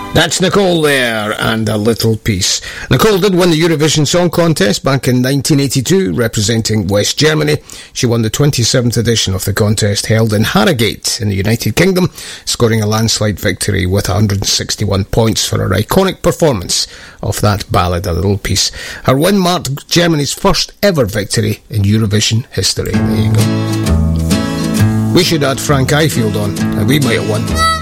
That's Nicole there, and A Little Piece. Nicole did win the Eurovision Song Contest back in 1982, representing West Germany. She won the 27th edition of the contest, held in Harrogate in the United Kingdom, scoring a landslide victory with 161 points for her iconic performance of that ballad, A Little Piece. Her win marked Germany's first ever victory in Eurovision history. There you go. We should add Frank Ifield on, and we might have won.